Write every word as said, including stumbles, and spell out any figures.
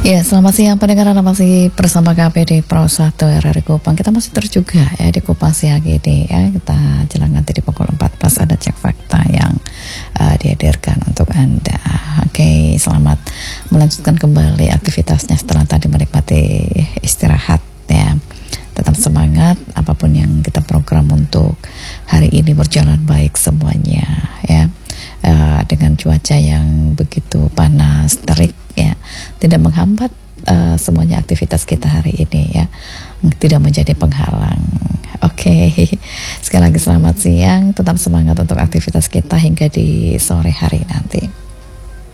Ya, selamat siang pendengar, Anda masih bersama K P D Pro satu R R I Kupang. Kita masih terus juga ya di Kupang siang ini ya. Kita jelang nanti di pukul empat belas ada cek fakta yang uh, dihadirkan untuk Anda. Oke, selamat melanjutkan kembali aktivitasnya setelah tadi menikmati istirahat ya. Tetap semangat, apapun yang kita program untuk hari ini berjalan baik semuanya ya. Uh, dengan cuaca yang begitu panas, terik ya, tidak menghambat uh, semuanya aktivitas kita hari ini ya, tidak menjadi penghalang. Oke, okay. Sekali lagi selamat siang, tetap semangat untuk aktivitas kita hingga di sore hari nanti.